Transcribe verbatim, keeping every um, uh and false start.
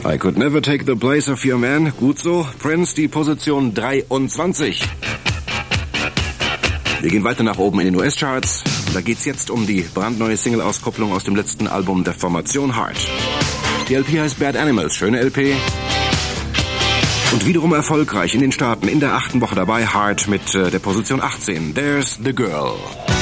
I Could Never Take the Place of Your Man. Gut so. Prince, die Position dreiundzwanzig. Wir gehen weiter nach oben in den U S-Charts. Da geht's jetzt um die brandneue Single-Auskopplung aus dem letzten Album der Formation Heart. Die L P heißt Bad Animals. Schöne L P. Und wiederum erfolgreich in den Staaten in der achten Woche dabei. Heart mit äh, der Position achtzehn. There's the Girl.